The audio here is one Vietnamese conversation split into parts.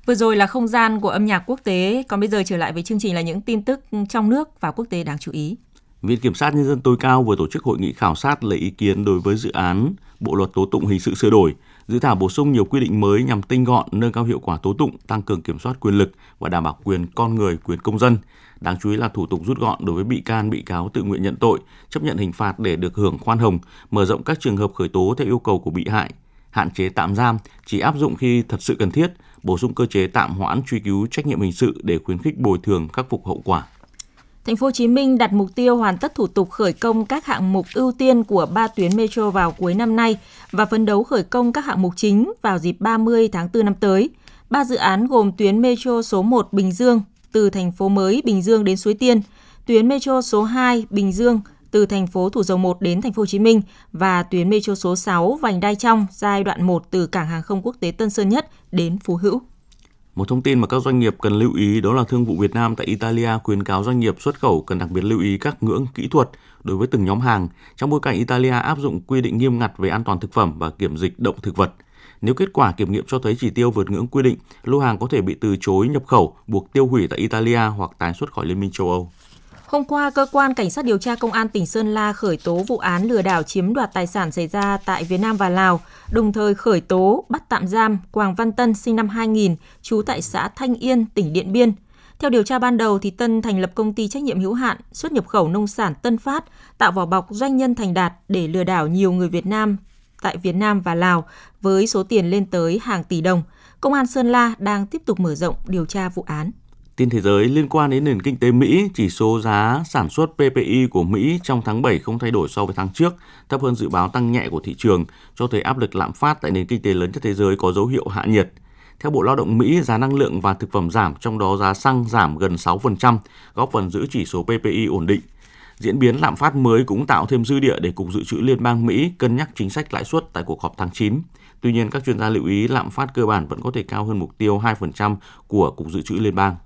Vừa rồi là không gian của âm nhạc quốc tế, còn bây giờ trở lại với chương trình là những tin tức trong nước và quốc tế đáng chú ý. Viện Kiểm sát Nhân dân tối cao vừa tổ chức hội nghị khảo sát lấy ý kiến đối với dự án Bộ luật tố tụng hình sự sửa đổi. Dự thảo bổ sung nhiều quy định mới nhằm tinh gọn, nâng cao hiệu quả tố tụng, tăng cường kiểm soát quyền lực và đảm bảo quyền con người, quyền công dân. Đáng chú ý là thủ tục rút gọn đối với bị can, bị cáo tự nguyện nhận tội, chấp nhận hình phạt để được hưởng khoan hồng, mở rộng các trường hợp khởi tố theo yêu cầu của bị hại, hạn chế tạm giam chỉ áp dụng khi thật sự cần thiết, bổ sung cơ chế tạm hoãn truy cứu trách nhiệm hình sự để khuyến khích bồi thường khắc phục hậu quả. Thành phố Hồ Chí Minh đặt mục tiêu hoàn tất thủ tục khởi công các hạng mục ưu tiên của 3 tuyến metro vào cuối năm nay và phấn đấu khởi công các hạng mục chính vào dịp 30 tháng 4 năm tới. 3 dự án gồm tuyến metro số 1 Bình Dương từ thành phố mới Bình Dương đến Suối Tiên, tuyến metro số 2 Bình Dương từ thành phố Thủ Dầu Một đến thành phố Hồ Chí Minh và tuyến metro số 6 Vành Đai Trong giai đoạn 1 từ cảng hàng không quốc tế Tân Sơn Nhất đến Phú Hữu. Một thông tin mà các doanh nghiệp cần lưu ý đó là Thương vụ Việt Nam tại Italia khuyến cáo doanh nghiệp xuất khẩu cần đặc biệt lưu ý các ngưỡng kỹ thuật đối với từng nhóm hàng trong bối cảnh Italia áp dụng quy định nghiêm ngặt về an toàn thực phẩm và kiểm dịch động thực vật. Nếu kết quả kiểm nghiệm cho thấy chỉ tiêu vượt ngưỡng quy định, lô hàng có thể bị từ chối nhập khẩu, buộc tiêu hủy tại Italia hoặc tái xuất khỏi Liên minh châu Âu. Hôm qua, Cơ quan Cảnh sát điều tra Công an tỉnh Sơn La khởi tố vụ án lừa đảo chiếm đoạt tài sản xảy ra tại Việt Nam và Lào, đồng thời khởi tố bắt tạm giam Quảng Văn Tân sinh năm 2000, trú tại xã Thanh Yên, tỉnh Điện Biên. Theo điều tra ban đầu, Tân thành lập công ty trách nhiệm hữu hạn xuất nhập khẩu nông sản Tân Phát, tạo vỏ bọc doanh nhân thành đạt để lừa đảo nhiều người Việt Nam tại Việt Nam và Lào với số tiền lên tới hàng tỷ đồng. Công an Sơn La đang tiếp tục mở rộng điều tra vụ án. Tin thế giới liên quan đến nền kinh tế Mỹ, chỉ số giá sản xuất PPI của Mỹ trong tháng 7 không thay đổi so với tháng trước, thấp hơn dự báo tăng nhẹ của thị trường, cho thấy áp lực lạm phát tại nền kinh tế lớn nhất thế giới có dấu hiệu hạ nhiệt. Theo Bộ Lao động Mỹ, giá năng lượng và thực phẩm giảm, trong đó giá xăng giảm gần 6%, góp phần giữ chỉ số PPI ổn định. Diễn biến lạm phát mới cũng tạo thêm dư địa để Cục Dự trữ Liên bang Mỹ cân nhắc chính sách lãi suất tại cuộc họp tháng 9. Tuy nhiên, các chuyên gia lưu ý lạm phát cơ bản vẫn có thể cao hơn mục tiêu 2% của Cục Dự trữ Liên bang.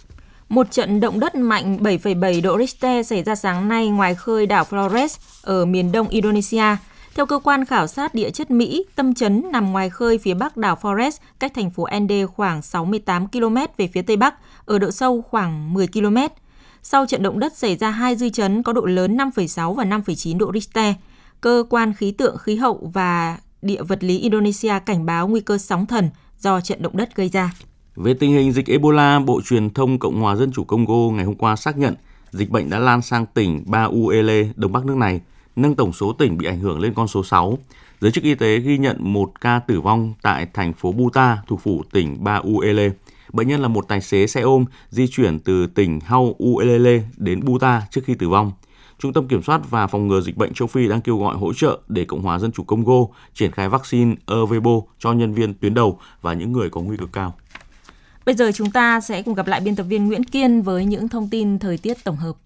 Một trận động đất mạnh 7,7 độ Richter xảy ra sáng nay ngoài khơi đảo Flores ở miền đông Indonesia. Theo cơ quan khảo sát địa chất Mỹ, tâm chấn nằm ngoài khơi phía bắc đảo Flores, cách thành phố Ende khoảng 68 km về phía tây bắc, ở độ sâu khoảng 10 km. Sau trận động đất xảy ra 2 dư chấn có độ lớn 5,6 và 5,9 độ Richter. Cơ quan khí tượng khí hậu và địa vật lý Indonesia cảnh báo nguy cơ sóng thần do trận động đất gây ra. Về tình hình dịch Ebola, Bộ Truyền thông Cộng hòa Dân chủ Congo ngày hôm qua xác nhận dịch bệnh đã lan sang tỉnh Bauele, đông bắc nước này, nâng tổng số tỉnh bị ảnh hưởng lên con số 6. Giới chức y tế ghi nhận một ca tử vong tại thành phố Buta, thủ phủ tỉnh Bauele. Bệnh nhân là một tài xế xe ôm di chuyển từ tỉnh Hau-Uelele đến Buta trước khi tử vong. Trung tâm Kiểm soát và Phòng ngừa Dịch bệnh châu Phi đang kêu gọi hỗ trợ để Cộng hòa Dân chủ Congo triển khai vaccine Ervebo cho nhân viên tuyến đầu và những người có nguy cơ cao. Bây giờ chúng ta sẽ cùng gặp lại biên tập viên Nguyễn Kiên với những thông tin thời tiết tổng hợp.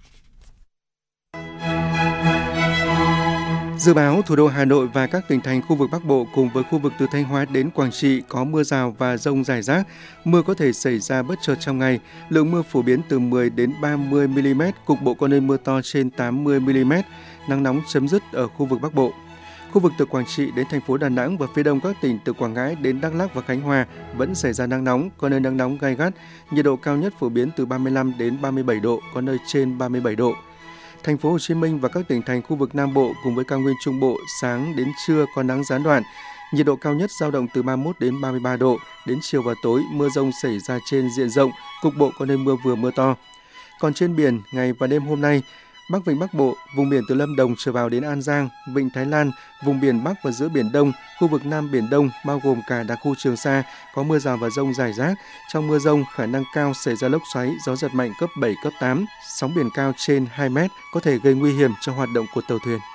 Dự báo thủ đô Hà Nội và các tỉnh thành khu vực Bắc Bộ cùng với khu vực từ Thanh Hóa đến Quảng Trị có mưa rào và dông rải rác. Mưa có thể xảy ra bất chợt trong ngày. Lượng mưa phổ biến từ 10 đến 30 mm, cục bộ có nơi mưa to trên 80 mm. Nắng nóng chấm dứt ở khu vực Bắc Bộ. Khu vực từ Quảng Trị đến thành phố Đà Nẵng và phía đông các tỉnh từ Quảng Ngãi đến Đắk Lắk và Khánh Hòa vẫn xảy ra nắng nóng, có nơi nắng nóng gay gắt. Nhiệt độ cao nhất phổ biến từ 35 đến 37 độ, có nơi trên 37 độ. Thành phố Hồ Chí Minh và các tỉnh thành khu vực Nam Bộ cùng với cao nguyên Trung Bộ sáng đến trưa có nắng gián đoạn. Nhiệt độ cao nhất dao động từ 31 đến 33 độ, đến chiều và tối mưa dông xảy ra trên diện rộng, cục bộ có nơi mưa vừa mưa to. Còn trên biển, ngày và đêm hôm nay, Bắc Vịnh Bắc Bộ, vùng biển từ Lâm Đồng trở vào đến An Giang, Vịnh Thái Lan, vùng biển Bắc và giữa Biển Đông, khu vực Nam Biển Đông bao gồm cả đặc khu Trường Sa có mưa rào và dông rải rác. Trong mưa dông khả năng cao xảy ra lốc xoáy, gió giật mạnh cấp 7, cấp 8, sóng biển cao trên 2 mét có thể gây nguy hiểm cho hoạt động của tàu thuyền.